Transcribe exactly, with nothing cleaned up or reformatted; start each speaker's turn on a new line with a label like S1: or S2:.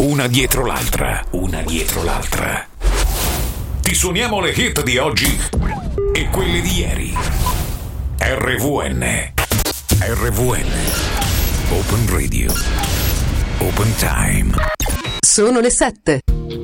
S1: una dietro l'altra, una dietro l'altra. Ti suoniamo le hit di oggi e quelle di ieri. R V N. R V N. Open Radio. Open Time.
S2: Sono le sette.